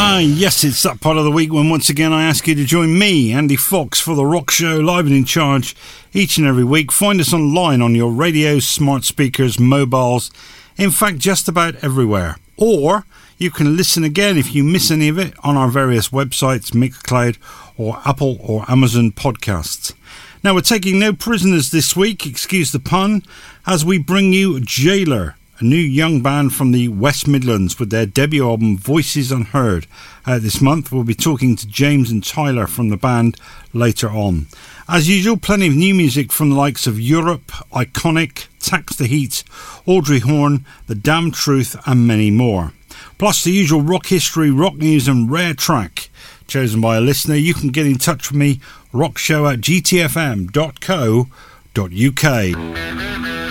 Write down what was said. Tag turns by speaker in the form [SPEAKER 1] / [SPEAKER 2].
[SPEAKER 1] Yes, it's that part of the week when once again I ask you to join me, Andy Fox, for the Rock Show, live and in charge each and every week. Find us online on your radios, smart speakers, mobiles, in fact just about everywhere. Or you can listen again if you miss any of it on our various websites, Mixcloud or Apple or Amazon podcasts. Now we're taking no prisoners this week, excuse the pun, as we bring you Jailer, a new young band from the West Midlands with their debut album Voices Unheard. This month we'll be talking to James and Tyler from the band later on. As usual, plenty of new music from the likes of Europe, Iconic, Tax the Heat, Audrey Horne, The Damn Truth and many more. Plus the usual rock history, rock news and rare track chosen by a listener. You can get in touch with me, rockshow@gtfm.co.uk.